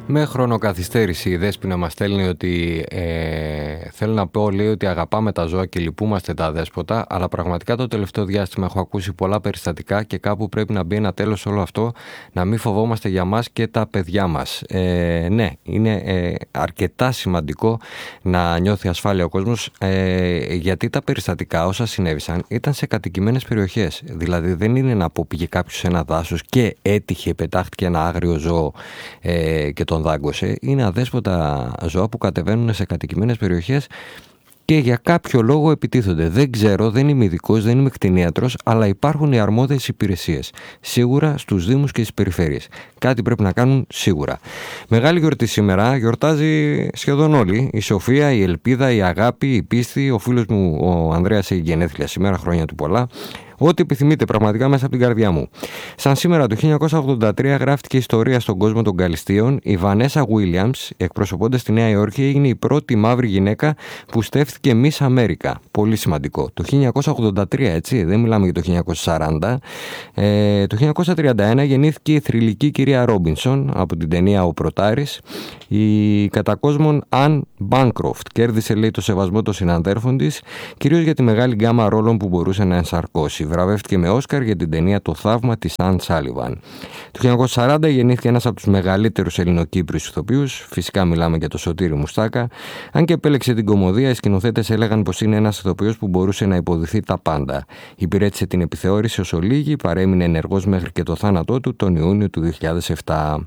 Με χρονοκαθυστέρηση η Δέσποινα μας στέλνει ότι θέλω να πω, λέει, ότι αγαπάμε τα ζώα και λυπούμαστε τα αδέσποτα, αλλά πραγματικά το τελευταίο διάστημα έχω ακούσει πολλά περιστατικά και κάπου πρέπει να μπει ένα τέλος σε όλο αυτό, να μην φοβόμαστε για μας και τα παιδιά μας. Ναι, είναι αρκετά σημαντικό να νιώθει ασφάλεια ο κόσμος, γιατί τα περιστατικά όσα συνέβησαν ήταν σε κατοικημένες περιοχές. Δηλαδή δεν είναι να πω πήγε κάποιος σε ένα δάσος και έτυχε, πετάχτηκε ένα άγριο ζώο και τον δάγκωσε. Είναι αδέσποτα ζώα που κατεβαίνουν σε κατοικημένες περιοχές και για κάποιο λόγο επιτίθονται. Δεν ξέρω, δεν είμαι ειδικός, δεν είμαι κτηνίατρος, αλλά υπάρχουν οι αρμόδιες υπηρεσίες. Σίγουρα στους δήμους και στις περιφέρειες. Κάτι πρέπει να κάνουν σίγουρα. Μεγάλη γιορτή σήμερα, γιορτάζει σχεδόν όλοι. Η Σοφία, η Ελπίδα, η Αγάπη, η Πίστη. Ο φίλος μου ο Ανδρέας έχει γενέθλια σήμερα, χρόνια του πολλά. Ό,τι επιθυμείτε πραγματικά μέσα από την καρδιά μου. Σαν σήμερα το 1983 γράφτηκε ιστορία στον κόσμο των Καλυστείων. Η Βανέσα Williams, εκπροσωπώντας τη Νέα Υόρκη, έγινε η πρώτη μαύρη γυναίκα που στέφθηκε Miss Αμέρικα. Πολύ σημαντικό. Το 1983, έτσι, δεν μιλάμε για το 1940. Το 1931 γεννήθηκε η θρυλική κυρία Ρόμπινσον από την ταινία «Ο Πρωτάρης». Η κατά κόσμον Αν Μπάνκροφτ κέρδισε, λέει, το σεβασμό των συναδέρφων της, κυρίως για τη μεγάλη γκάμα ρόλων που μπορούσε να ενσαρκώσει. Βραβεύτηκε με Όσκαρ για την ταινία «Το θαύμα» της Αν Σάλιβαν. Το 1940 γεννήθηκε ένας από τους μεγαλύτερους ελληνοκύπριους ηθοποιούς. Φυσικά μιλάμε για το Σωτήρη Μουστάκα. Αν και επέλεξε την κωμωδία, οι σκηνοθέτες έλεγαν πως είναι ένας ηθοποιός που μπορούσε να υποδηθεί τα πάντα. Υπηρέτησε την επιθεώρηση ως ολίγη, παρέμεινε ενεργός μέχρι και το θάνατό του τον Ιούνιο του 2007.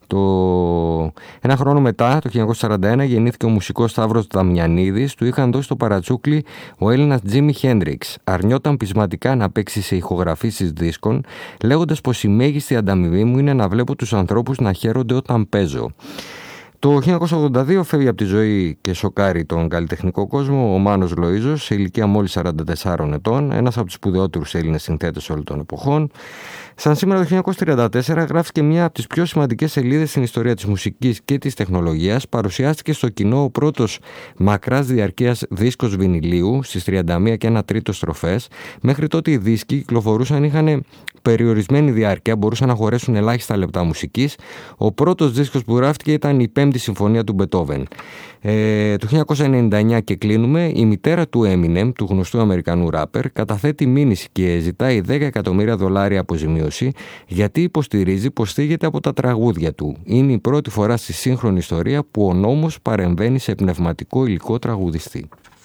Ένα χρόνο μετά, το 1941, γεννήθηκε ο μουσικός Σταύρος Δαμιανίδης. Του είχαν δώσει το παρατσούκλι ο Έλληνας Τζίμι Χέντριξ. Αρνιόταν πεισματικά να παίξει σε ηχογραφήσεις δίσκων, λέγοντας πως η μέγιστη ανταμοιβή μου είναι να βλέπω τους ανθρώπους να χαίρονται όταν παίζω. Το 1982 φεύγει από τη ζωή και σοκάρει τον καλλιτεχνικό κόσμο ο Μάνος Λοΐζος, σε ηλικία μόλις 44 ετών, ένας από τους σπουδαιότερους Έλληνες συνθέτες όλων των εποχών. Σαν σήμερα το 1934 γράφτηκε μια από τις πιο σημαντικές σελίδες στην ιστορία της μουσικής και της τεχνολογίας. Παρουσιάστηκε στο κοινό ο πρώτος μακράς διαρκείας δίσκος βινιλίου στις 31 και 1/3 στροφές. Μέχρι τότε οι δίσκοι κυκλοφορούσαν, είχαν περιορισμένη διάρκεια, μπορούσαν να χωρέσουν ελάχιστα λεπτά μουσικής. Ο πρώτος δίσκος που γράφτηκε ήταν η 5η Συμφωνία του Μπετόβεν. Το 1999 και κλείνουμε, η μητέρα του Eminem, του γνωστού Αμερικανού ράπερ, καταθέτει μήνυση και ζητάει $10 εκατομμύρια αποζημίωση, γιατί υποστηρίζει πως θίγεται από τα τραγούδια του. Είναι η πρώτη φορά στη σύγχρονη ιστορία που ο νόμος παρεμβαίνει σε πνευματικό υλικό τραγουδιστή.